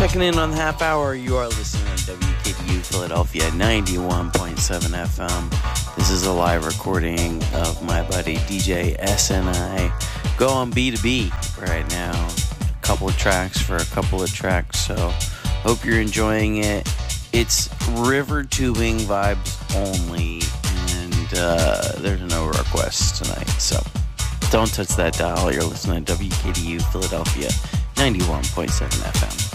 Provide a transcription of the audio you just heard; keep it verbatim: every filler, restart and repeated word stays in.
checking in on the half hour. You are listening to W K D U Philadelphia ninety-one point seven F M. This is a live recording of my buddy D J S and I. Go on B two B right now. A couple of tracks for a couple of tracks, so hope you're enjoying it. It's river tubing vibes only, and uh, there's no requests tonight, so don't touch that dial. You're listening to W K D U Philadelphia ninety-one point seven F M.